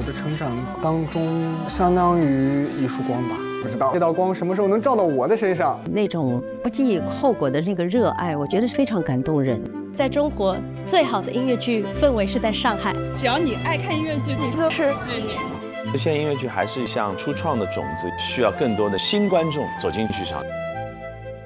的成长当中，相当于一束光吧。不知道这道光什么时候能照到我的身上？ 那种不计后果的那个热爱，我觉得非常感动人。 在中国，最好的音乐剧氛围是在上海。 只要你爱看音乐剧，你就是剧女。 现在音乐剧还是像初创的种子，需要更多的新观众走进剧场。